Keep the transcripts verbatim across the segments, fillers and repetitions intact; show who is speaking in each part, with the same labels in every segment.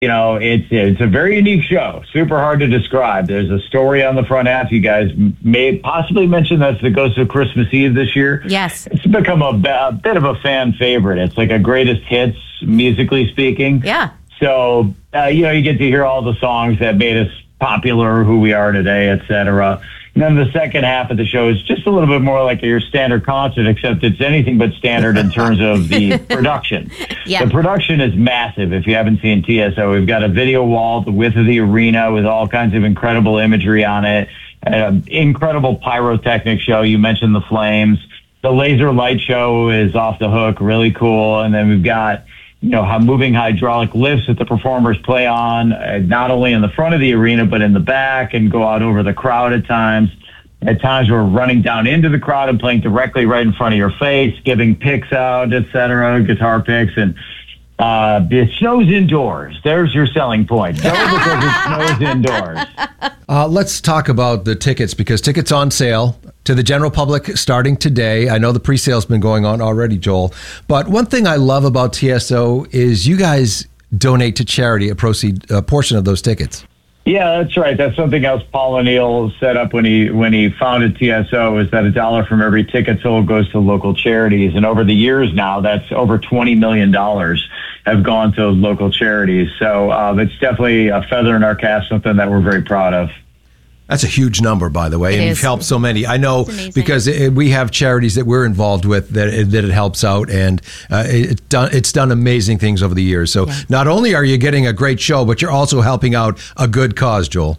Speaker 1: You know, it's it's a very unique show, super hard to describe. There's a story on the front half. You guys may possibly mention that it goes to Christmas Eve this year.
Speaker 2: Yes.
Speaker 1: It's become a, a bit of a fan favorite. It's like a greatest hits, musically speaking.
Speaker 2: Yeah.
Speaker 1: So, uh, you know, you get to hear all the songs that made us popular, who we are today, et cetera. And then the second half of the show is just a little bit more like your standard concert, except it's anything but standard in terms of the production.
Speaker 2: Yeah.
Speaker 1: The production is massive. If you haven't seen T S O, we've got a video wall the width of the arena with all kinds of incredible imagery on it. An incredible pyrotechnic show. You mentioned the flames. The laser light show is off the hook, really cool. And then we've got, you know, how moving hydraulic lifts that the performers play on, uh, not only in the front of the arena, but in the back, and go out over the crowd at times. At times we're running down into the crowd and playing directly right in front of your face, giving picks out, et cetera, guitar picks. And uh, the show's indoors. There's your selling point. Go because it snows indoors.
Speaker 3: Uh, let's talk about the tickets, because tickets on sale to the general public starting today. I know the pre-sale's been going on already, Joel. But one thing I love about T S O is you guys donate to charity a proceed a portion of those tickets.
Speaker 1: Yeah, that's right. That's something else Paul O'Neill set up when he when he founded T S O, is that a dollar from every ticket sold goes to local charities. And over the years now, that's over twenty million dollars have gone to local charities. So uh, it's definitely a feather in our cap, something that we're very proud of.
Speaker 3: That's a huge number, by the way,
Speaker 2: It
Speaker 3: and
Speaker 2: is.
Speaker 3: you've helped so many. I know because it, we have charities that we're involved with that it, that it helps out, and uh, it, it done, it's done amazing things over the years. So
Speaker 2: Yeah.
Speaker 3: not only are you getting a great show, but you're also helping out a good cause, Joel.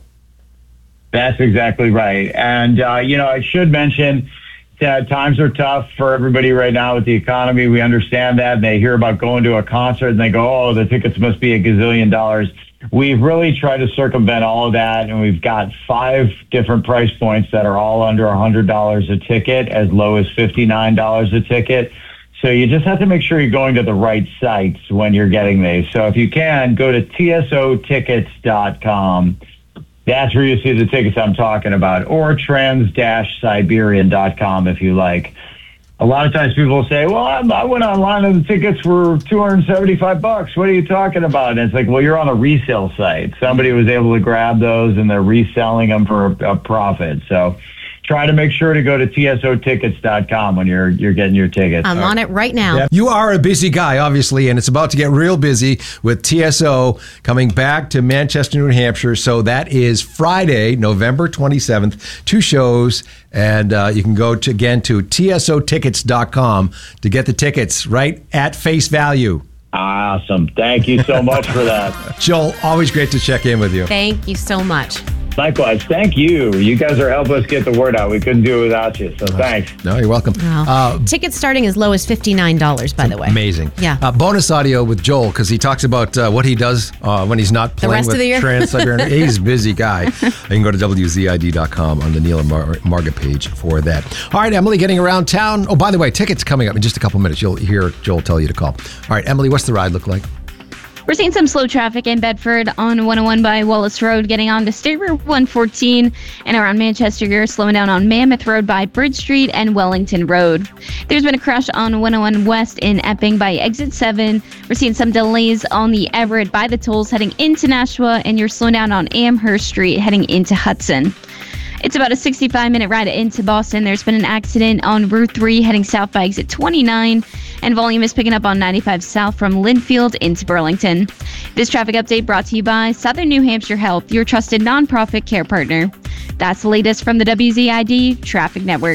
Speaker 1: That's exactly right. And, uh, you know, I should mention that times are tough for everybody right now with the economy. We understand that. And they hear about going to a concert and they go, oh, the tickets must be a gazillion dollars. We've really tried to circumvent all of that, and we've got five different price points that are all under one hundred dollars a ticket, as low as fifty-nine dollars a ticket. So you just have to make sure you're going to the right sites when you're getting these. So if you can, go to T S O tickets dot com. That's where you see the tickets I'm talking about, or trans siberian dot com if you like. A lot of times people say, well, I'm, I went online and the tickets were two hundred seventy-five bucks. What are you talking about? And it's like, well, you're on a resale site. Somebody was able to grab those and they're reselling them for a, a profit. So try to make sure to go to T S O tickets dot com when you're you're getting your tickets.
Speaker 2: I'm on it right now.
Speaker 3: Yeah. You are a busy guy, obviously, and it's about to get real busy with T S O coming back to Manchester, New Hampshire. So that is Friday, November twenty-seventh, two shows. And uh, you can go to, again, to T S O tickets dot com to get the tickets right at face value.
Speaker 1: Awesome. Thank you so much for that.
Speaker 3: Joel, always great to check in with you.
Speaker 2: Thank you so much.
Speaker 1: Likewise. Thank you. You guys are helping us get the word out. We couldn't do it without you. So thanks.
Speaker 3: No, you're welcome.
Speaker 2: Wow.
Speaker 3: Uh,
Speaker 2: Tickets starting as low as fifty-nine dollars, by the way.
Speaker 3: Amazing.
Speaker 2: Yeah.
Speaker 3: Uh, bonus audio with Joel, because he talks about uh, what he does uh, when he's not playing
Speaker 2: rest
Speaker 3: with
Speaker 2: of the year?
Speaker 3: Trans-Siberian. He's a busy guy. You can go to W Z I D dot com on the Neil and Mar- Marga page for that. All right, Emily, getting around town. Oh, by the way, tickets coming up in just a couple minutes. You'll hear Joel tell you to call. All right, Emily, what's the ride look like?
Speaker 4: We're seeing some slow traffic in Bedford on one oh one by Wallace Road, getting on to State Route one fourteen, and around Manchester, you're slowing down on Mammoth Road by Bridge Street and Wellington Road. There's been a crash on one oh one West in Epping by Exit seven. We're seeing some delays on the Everett by the tolls heading into Nashua, and you're slowing down on Amherst Street heading into Hudson. It's about a sixty-five minute ride into Boston. There's been an accident on Route three heading south by exit twenty-nine, and volume is picking up on ninety-five south from Linfield into Burlington. This traffic update brought to you by Southern New Hampshire Health, your trusted nonprofit care partner. That's the latest from the W Z I D Traffic Network.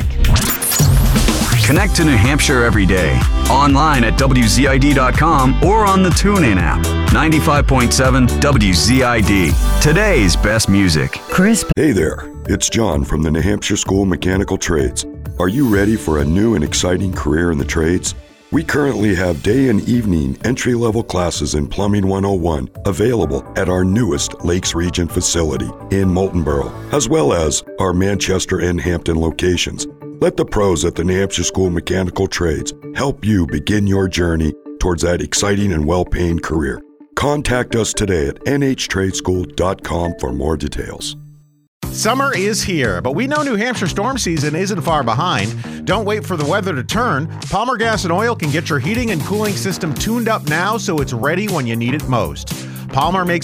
Speaker 5: Connect to New Hampshire every day. Online at W Z I D dot com or on the TuneIn app. ninety-five point seven W Z I D. Today's best music.
Speaker 6: Crisp.
Speaker 7: Hey there, it's John from the New Hampshire School of Mechanical Trades. Are you ready for a new and exciting career in the trades? We currently have day and evening entry-level classes in Plumbing one oh one available at our newest Lakes Region facility in Moultonborough, as well as our Manchester and Hampton locations. Let the pros at the New Hampshire School of Mechanical Trades help you begin your journey towards that exciting and well-paying career. Contact us today at N H trade school dot com for more details.
Speaker 8: Summer is here, but we know New Hampshire storm season isn't far behind. Don't wait for the weather to turn. Palmer Gas and Oil can get your heating and cooling system tuned up now so it's ready when you need it most. Palmer makes